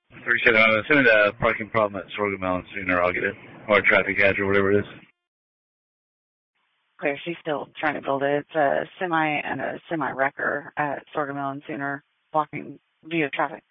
Appreciate it. I'm assuming the parking problem at Sorghum Mountain sooner I'll get it. Or traffic edge or whatever it is. Okay, she's still trying to build it. It's a semi and a semi-wrecker at Sorghum Mountain sooner, blocking via traffic.